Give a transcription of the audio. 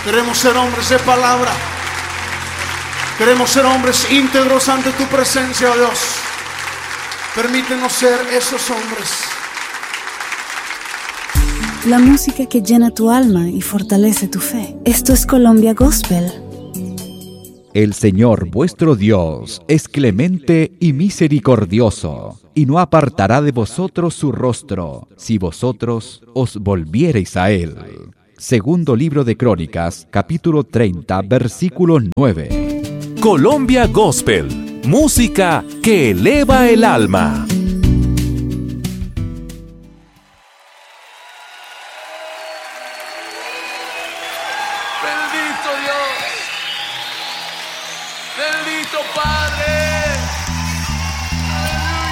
Queremos ser hombres de palabra. Queremos ser hombres íntegros ante tu presencia, oh Dios. Permítenos ser esos hombres. La música que llena tu alma y fortalece tu fe. Esto es Colombia Gospel. El Señor vuestro Dios es clemente y misericordioso, y no apartará de vosotros su rostro, si vosotros os volviereis a Él. Segundo libro de Crónicas, capítulo 30, versículo 9. Colombia Gospel, música que eleva el alma.